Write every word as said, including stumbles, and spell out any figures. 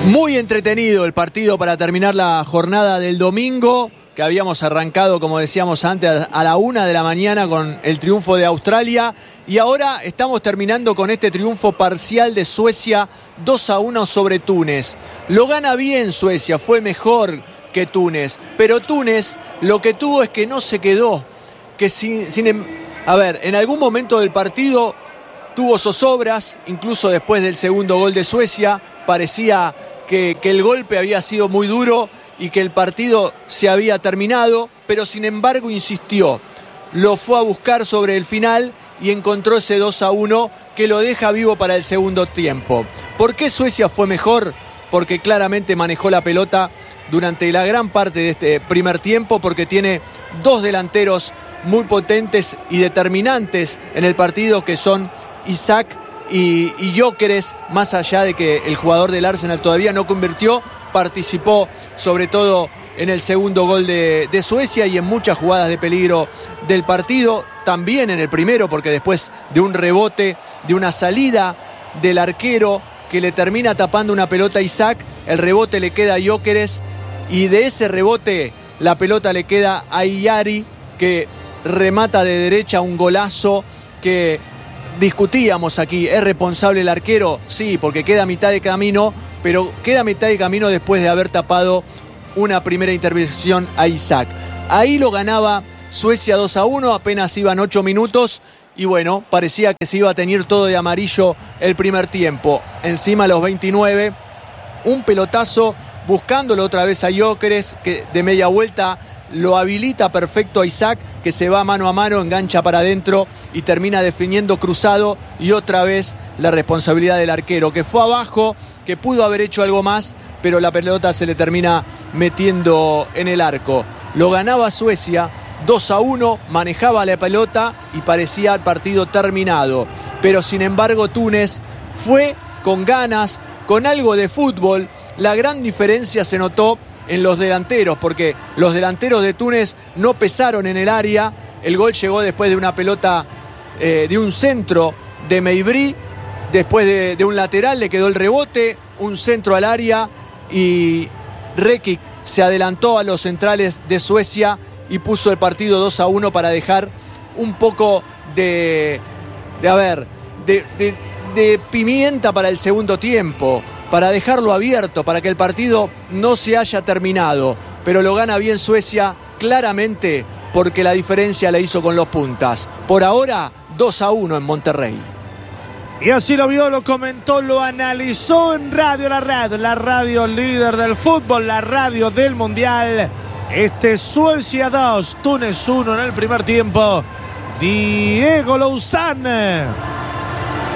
Muy entretenido el partido para terminar la jornada del domingo, que habíamos arrancado, como decíamos antes, a la una de la mañana con el triunfo de Australia. Y ahora estamos terminando con este triunfo parcial de Suecia, dos a uno sobre Túnez. Lo gana bien Suecia, fue mejor que Túnez. Pero Túnez lo que tuvo es que no se quedó. Que sin, sin, a ver, en algún momento del partido tuvo zozobras, incluso después del segundo gol de Suecia. Parecía que, que el golpe había sido muy duro y que el partido se había terminado, pero sin embargo insistió. Lo fue a buscar sobre el final y encontró ese dos a uno que lo deja vivo para el segundo tiempo. ¿Por qué Suecia fue mejor? Porque claramente manejó la pelota durante la gran parte de este primer tiempo, porque tiene dos delanteros muy potentes y determinantes en el partido, que son Isak y, y Gyökeres. Más allá de que el jugador del Arsenal todavía no convirtió, participó sobre todo en el segundo gol de, de Suecia y en muchas jugadas de peligro del partido, también en el primero, porque después de un rebote, de una salida del arquero que le termina tapando una pelota a Isak, el rebote le queda a Gyökeres y de ese rebote la pelota le queda a Iari, que remata de derecha un golazo que discutíamos aquí. ¿Es responsable el arquero? Sí, porque queda a mitad de camino, pero queda a mitad de camino después de haber tapado una primera intervención a Isak. Ahí lo ganaba Suecia dos a uno, apenas iban ocho minutos y bueno, parecía que se iba a tener todo de amarillo el primer tiempo. Encima a los veintinueve, un pelotazo buscándolo otra vez a Gyökeres, que de media vuelta lo habilita perfecto a Isak, que se va mano a mano, engancha para adentro y termina definiendo cruzado, y otra vez la responsabilidad del arquero, que fue abajo, que pudo haber hecho algo más, pero la pelota se le termina metiendo en el arco. Lo ganaba Suecia dos a uno, manejaba la pelota y parecía el partido terminado. Pero sin embargo Túnez fue con ganas, con algo de fútbol. La gran diferencia se notó en los delanteros, porque los delanteros de Túnez no pesaron en el área. El gol llegó después de una pelota, eh, de un centro de Meibri. Después de, de un lateral le quedó el rebote, un centro al área y Rekik se adelantó a los centrales de Suecia y puso el partido dos a uno para dejar un poco de, de a ver, de, de, de pimienta para el segundo tiempo, para dejarlo abierto, para que el partido no se haya terminado. Pero lo gana bien Suecia, claramente porque la diferencia la hizo con los puntas. Por ahora, dos a uno en Monterrey. Y así lo vio, lo comentó, lo analizó en Radio La Red, la radio líder del fútbol, la radio del Mundial. Este Suecia dos, Túnez uno en el primer tiempo. Diego Lozano.